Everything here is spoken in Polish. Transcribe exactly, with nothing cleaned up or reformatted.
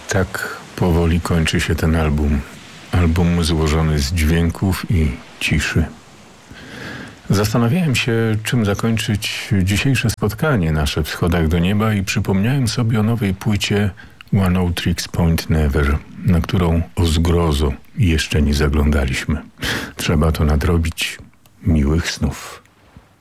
Tak powoli kończy się ten album. Album złożony z dźwięków i ciszy. Zastanawiałem się, czym zakończyć dzisiejsze spotkanie nasze w Schodach do Nieba i przypomniałem sobie o nowej płycie One O Tricks Point Never, na którą o zgrozo jeszcze nie zaglądaliśmy. Trzeba to nadrobić. Miłych snów.